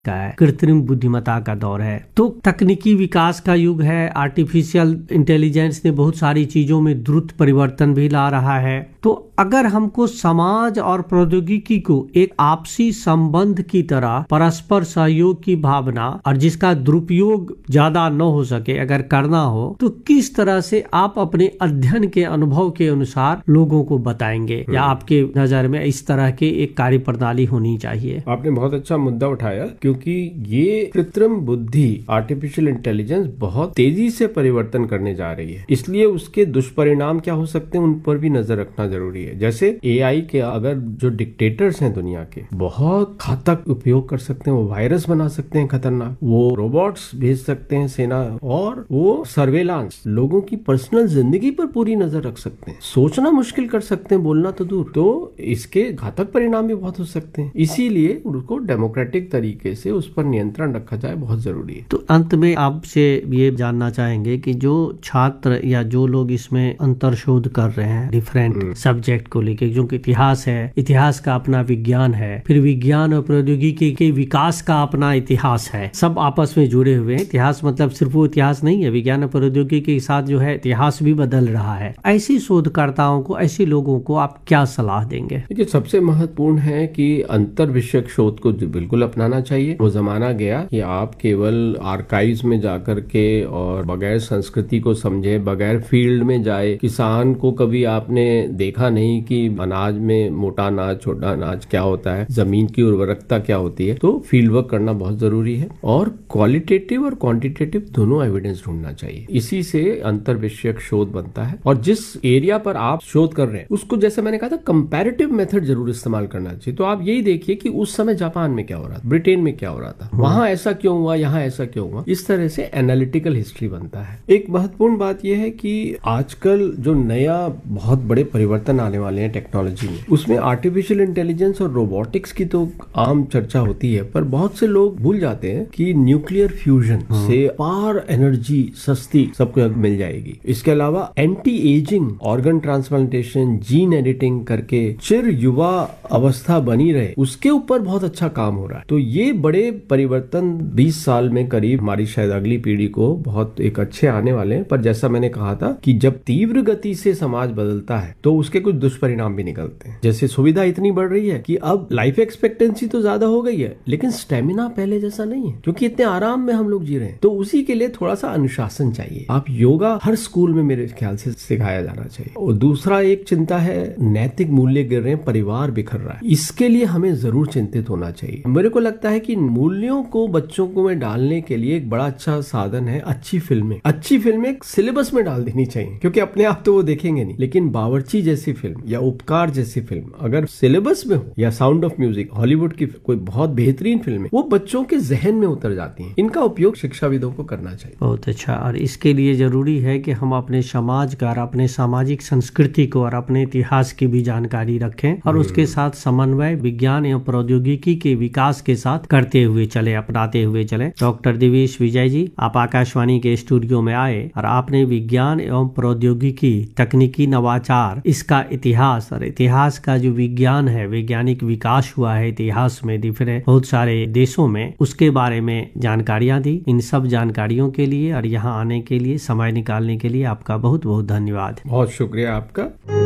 का है, कृत्रिम बुद्धिमत्ता का दौर है, तो तकनीकी विकास का युग है। आर्टिफिशियल इंटेलिजेंस ने बहुत सारी चीजों में द्रुत परिवर्तन भी ला रहा है। तो अगर हमको समाज और प्रौद्योगिकी को एक आपसी संबंध की तरह परस्पर सहयोग की भावना और जिसका दुरुपयोग ज्यादा न हो सके अगर करना हो, तो किस तरह से आप अपने अध्ययन के अनुभव के अनुसार लोगों को बताएंगे, या आपके नजर में इस तरह की एक कार्य प्रणाली होनी चाहिए? आपने बहुत अच्छा मुद्दा उठाया, क्योंकि ये कृत्रिम बुद्धि आर्टिफिशियल इंटेलिजेंस बहुत तेजी से परिवर्तन करने जा रही है, इसलिए उसके दुष्परिणाम क्या हो सकते हैं उन पर भी नजर रखना जरूरी है। जैसे एआई के अगर जो डिक्टेटर्स हैं दुनिया के, बहुत घातक उपयोग कर सकते हैं, वो वायरस बना सकते हैं खतरनाक, वो रोबोट्स भेज सकते हैं सेना, और वो सर्वेलांस लोगों की पर्सनल जिंदगी पर पूरी नजर रख सकते हैं, सोचना मुश्किल कर सकते हैं, बोलना तो दूर। तो इसके घातक परिणाम भी बहुत हो सकते हैं, इसीलिए उनको डेमोक्रेटिक तरीके से उस पर नियंत्रण रखा जाए, बहुत जरूरी है। तो अंत में आपसे ये जानना चाहेंगे कि जो छात्र या जो लोग इसमें अंतर शोध कर रहे हैं डिफरेंट सब्जेक्ट को लेके, जो कि इतिहास है, इतिहास का अपना विज्ञान है, फिर विज्ञान और प्रौद्योगिकी के विकास का अपना इतिहास है, सब आपस में जुड़े हुए हैं। इतिहास मतलब सिर्फ वो इतिहास नहीं है, विज्ञान और प्रौद्योगिकी के साथ जो है इतिहास भी बदल रहा है। ऐसी शोधकर्ताओं को, ऐसे लोगों को आप क्या सलाह देंगे? देखिए, सबसे महत्वपूर्ण है कि अंतर विषयक शोध को बिल्कुल अपनाना चाहिए। वो जमाना गया कि आप केवल आर्काइव्स में जाकर के और बगैर संस्कृति को समझे, बगैर फील्ड में जाए, किसान को कभी आपने देखा नहीं कि अनाज में मोटा अनाज, छोटा अनाज क्या होता है, जमीन की उर्वरकता क्या होती है। तो फील्ड वर्क करना बहुत जरूरी है, और क्वालिटेटिव और क्वांटिटेटिव दोनों एविडेंस ढूंढना चाहिए। इसी से अंतर विषयक शोध बनता है, और जिस एरिया पर आप शोध कर रहे हैं उसको, जैसे मैंने कहा था, कंपैरेटिव मेथड जरूर इस्तेमाल करना चाहिए। तो आप यही देखिए कि उस समय जापान में क्या हो रहा था, ब्रिटेन में क्या हो रहा था, वहां ऐसा क्यों हुआ, यहाँ ऐसा क्यों हुआ। इस तरह से एनालिटिकल हिस्ट्री बनता है। एक महत्वपूर्ण बात यह है कि आजकल जो नया बहुत बड़े परिवर्तन आने वाले हैं टेक्नोलॉजी में, उसमें आर्टिफिशियल इंटेलिजेंस और रोबोटिक्स की तो आम चर्चा होती है, पर बहुत से लोग भूल जाते हैं कि न्यूक्लियर फ्यूजन से पार एनर्जी सस्ती सबको मिल जाएगी। इसके अलावा anti ageing, organ transplantation, gene editing करके चिर युवा अवस्था बनी रहे, उसके ऊपर बहुत अच्छा काम हो रहा है। तो ये बड़े परिवर्तन 20 साल में करीब हमारी शायद अगली पीढ़ी को बहुत एक अच्छे आने वाले हैं। पर जैसा मैंने कहा था कि जब तीव्र गति से समाज बदलता है तो उसके कुछ दुष्परिणाम भी निकलते हैं। जैसे सुविधा इतनी बढ़ रही है कि अब लाइफ एक्सपेक्टेंसी तो ज्यादा हो गई है, लेकिन स्टेमिना पहले जैसा नहीं है, क्योंकि इतने आराम में हम लोग जी रहे हैं। तो उसी के लिए थोड़ा सा अनुशासन चाहिए। आप योगा हर स्कूल में मेरे ख्याल से सिखाया जाना चाहिए। और दूसरा एक चिंता है, नैतिक मूल्य गिर रहे हैं, परिवार बिखर रहा है, इसके लिए हमें जरूर चिंतित होना चाहिए। मेरे को लगता है कि मूल्यों को बच्चों को में डालने के लिए एक बड़ा अच्छा साधन है अच्छी फिल्में। अच्छी फिल्में सिलेबस में डाल देनी चाहिए, क्योंकि अपने आप तो वो देखेंगे नहीं, लेकिन बावर्ची जैसी फिल्म या उपकार जैसी फिल्म अगर सिलेबस में हो, या साउंड ऑफ म्यूजिक, हॉलीवुड की कोई बहुत बेहतरीन फिल्म है, वो बच्चों के जहन में उतर जाती हैं। इनका उपयोग शिक्षाविदों को करना चाहिए। बहुत अच्छा। और इसके लिए जरूरी है कि हम अपने समाज का और अपने सामाजिक संस्कृति को और अपने इतिहास की भी जानकारी रखें, और उसके साथ समन्वय विज्ञान एवं प्रौद्योगिकी के विकास के साथ करते हुए चले, अपनाते हुए चले। डॉक्टर दिवेश विजय जी, आप आकाशवाणी के स्टूडियो में आए और आपने विज्ञान एवं प्रौद्योगिकी, तकनीकी नवाचार, इसका इतिहास और इतिहास का जो विज्ञान है, वैज्ञानिक विकास हुआ है इतिहास में डिफरेंट बहुत सारे देशों में, उसके बारे में जानकारियां दी। इन सब जानकारियों के लिए और यहाँ आने के लिए, समय निकालने के लिए आपका बहुत बहुत धन्यवाद। बहुत शुक्रिया आपका।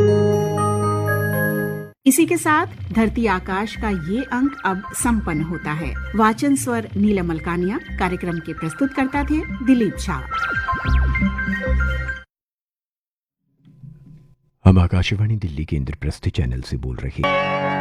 इसी के साथ धरती आकाश का ये अंक अब संपन्न होता है। वाचन स्वर नीलम मलकानिया, कार्यक्रम के प्रस्तुतकर्ता थे दिलीप शाह। हम आकाशवाणी दिल्ली के इंद्रप्रस्थ चैनल से बोल रहे हैं।